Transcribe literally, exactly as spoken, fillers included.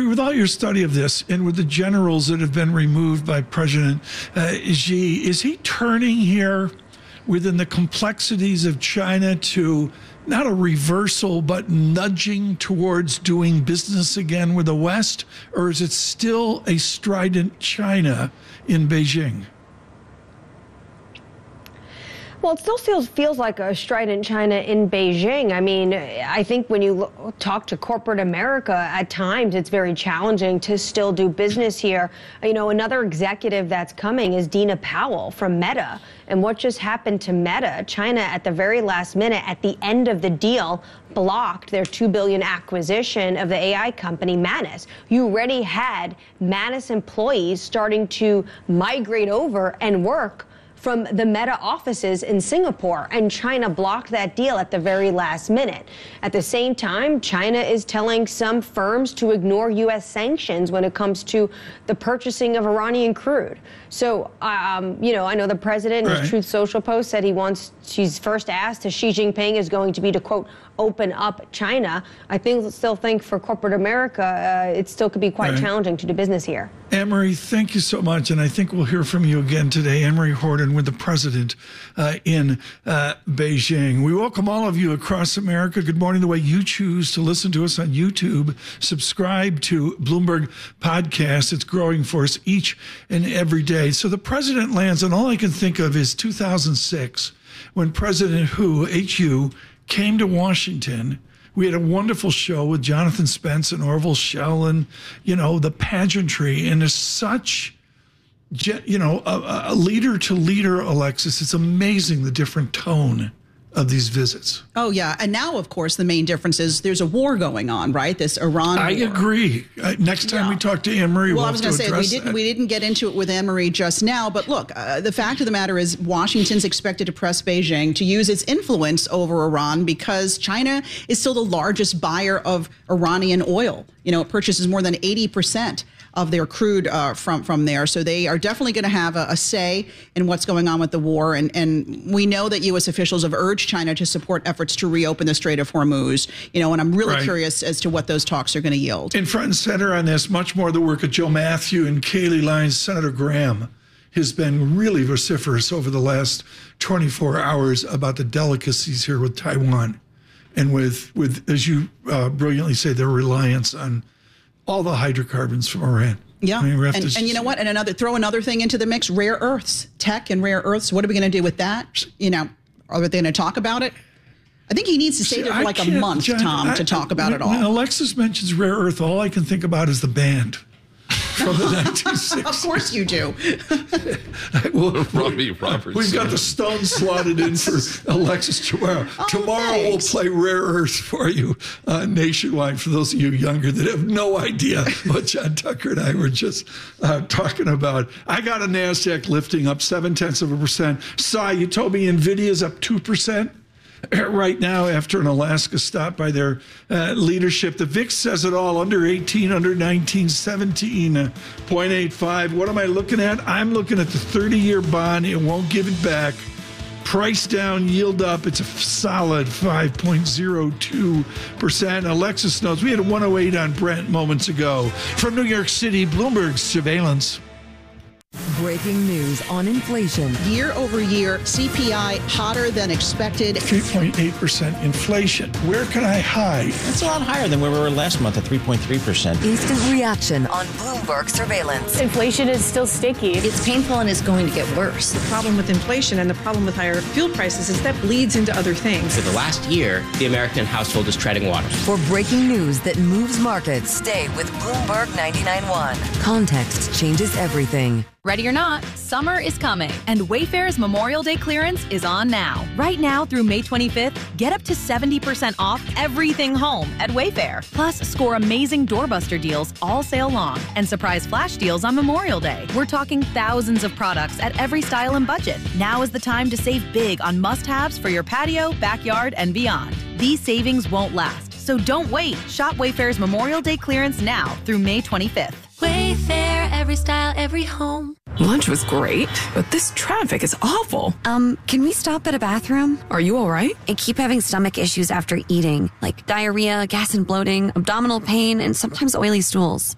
with all your study of this and with the generals that have been removed by President uh, Xi, is he turning here within the complexities of China to not a reversal, but nudging towards doing business again with the West? Or is it still a strident China in Beijing? Well, it still feels, feels like a strident China in Beijing. I mean, I think when you look, talk to corporate America, at times it's very challenging to still do business here. You know, another executive that's coming is Dina Powell from Meta. And what just happened to Meta? China, at the very last minute, at the end of the deal, blocked their two billion dollars acquisition of the A I company Manus. You already had Manus employees starting to migrate over and work from the Meta offices in Singapore, and China blocked that deal at the very last minute. At the same time, China is telling some firms to ignore U S sanctions when it comes to the purchasing of Iranian crude. So, um, you know, I know the president in his Right. Truth Social post said he wants, she's first asked to Xi Jinping is going to be to, quote, open up China. I think still think for corporate America, uh, it still could be quite Right. challenging to do business here. Anne-Marie, thank you so much. And I think we'll hear from you again today. Anne-Marie Horton with the president uh, in uh, Beijing. We welcome all of you across America. Good morning. The way you choose to listen to us on YouTube, subscribe to Bloomberg Podcast. It's growing for us each and every day. So the president lands, and all I can think of is two thousand six, when President Hu, H U, came to Washington. We had a wonderful show with Jonathan Spence and Orville Schell, and, you know, the pageantry. And as such, you know, a, a leader to leader, Alexis, it's amazing the different tone of these visits. Oh, yeah. And now, of course, the main difference is there's a war going on, right? This Iran I war. agree. Uh, next time Yeah. we talk to Anne-Marie, Well, we'll I was going to say, we didn't, that. we didn't get into it with Anne-Marie just now. But look, uh, the fact of the matter is Washington's expected to press Beijing to use its influence over Iran because China is still the largest buyer of Iranian oil. You know, it purchases more than eighty percent of their crude uh, from from there. So they are definitely going to have a, a say in what's going on with the war. And, and we know that U S officials have urged China to support efforts to reopen the Strait of Hormuz. You know, and I'm really Right. curious as to what those talks are going to yield. In front and center on this, much more the work of Joe Matthew and Kayleigh Lyons. Senator Graham has been really vociferous over the last twenty-four hours about the delicacies here with Taiwan and with, with as you uh, brilliantly say, their reliance on all the hydrocarbons from Iran. Yeah, I mean, we have and, to and you know what? And another throw another thing into the mix: rare earths, tech, and rare earths. What are we going to do with that? You know, are they going to talk about it? I think he needs to stay there for I like a can't, month, John, Tom, I- to talk about when, it all. When Alexis mentions rare earth, all I can think about is the band from the nineteen sixties. Of course you do. Well, Robbie Robertson. we've got the Stones slotted in for Alexis tomorrow. Oh, tomorrow thanks. we'll play Rare Earth for you uh, nationwide for those of you younger that have no idea what John Tucker and I were just uh, talking about. I got a NASDAQ lifting up seven tenths of a percent. Sai, you told me NVIDIA's up two percent. Right now, after an Alaska stop by their uh, leadership. The V I X says it all, under eighteen, under nineteen, seventeen point eight five. What am I looking at? I'm looking at the thirty-year bond. It won't give it back. Price down, yield up. It's a solid five point zero two percent. Alexis knows we had a one oh eight on Brent moments ago. From New York City, Bloomberg Surveillance. Breaking news on inflation. Year over year, C P I hotter than expected. three point eight percent inflation. Where can I hide? That's a lot higher than where we were last month at three point three percent. Instant reaction on Bloomberg Surveillance. Inflation is still sticky. It's painful and it's going to get worse. The problem with inflation and the problem with higher fuel prices is that bleeds into other things. For the last year, the American household is treading water. For breaking news that moves markets, stay with Bloomberg ninety-nine point one. Context changes everything. Ready or not, summer is coming, and Wayfair's Memorial Day clearance is on now. Right now through May twenty-fifth, get up to seventy percent off everything home at Wayfair. Plus, score amazing doorbuster deals all sale long and surprise flash deals on Memorial Day. We're talking thousands of products at every style and budget. Now is the time to save big on must-haves for your patio, backyard, and beyond. These savings won't last, so don't wait. Shop Wayfair's Memorial Day clearance now through May twenty-fifth. Wayfair, every style, every home. Lunch was great, but this traffic is awful. Um, can we stop at a bathroom? Are you all right? I keep having stomach issues after eating, like diarrhea, gas and bloating, abdominal pain, and sometimes oily stools.